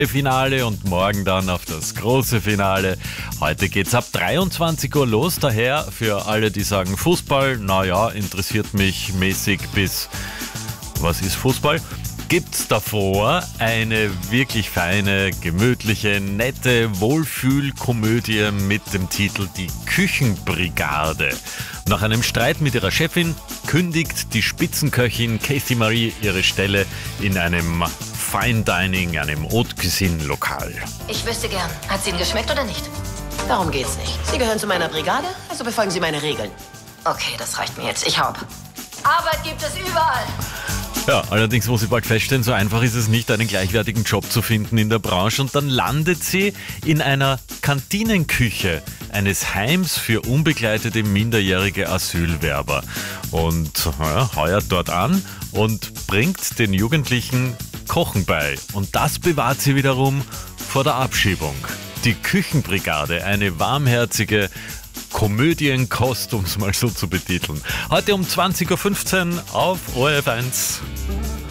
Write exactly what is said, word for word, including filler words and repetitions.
Finale und morgen dann auf das große Finale. Heute geht's ab dreiundzwanzig Uhr los, daher für alle, die sagen Fußball, naja, interessiert mich mäßig bis, was ist Fußball? Gibt's davor eine wirklich feine, gemütliche, nette Wohlfühlkomödie mit dem Titel Die Küchenbrigade. Nach einem Streit mit ihrer Chefin kündigt die Spitzenköchin Kathy Marie ihre Stelle in einem Fine Dining, einem Haute Cuisine Lokal. Ich wüsste gern, hat es Ihnen geschmeckt oder nicht? Darum geht's nicht. Sie gehören zu meiner Brigade, also befolgen Sie meine Regeln. Okay, das reicht mir jetzt. Ich hau ab. Arbeit gibt es überall. Ja, allerdings muss ich bald feststellen, so einfach ist es nicht, einen gleichwertigen Job zu finden in der Branche. Und dann landet sie in einer Kantinenküche eines Heims für unbegleitete minderjährige Asylwerber. Und ja, heuert dort an und bringt den Jugendlichen Kochen bei. Und das bewahrt sie wiederum vor der Abschiebung. Die Küchenbrigade, eine warmherzige Komödienkost, um es mal so zu betiteln. Heute um zwanzig Uhr fünfzehn auf O R F eins.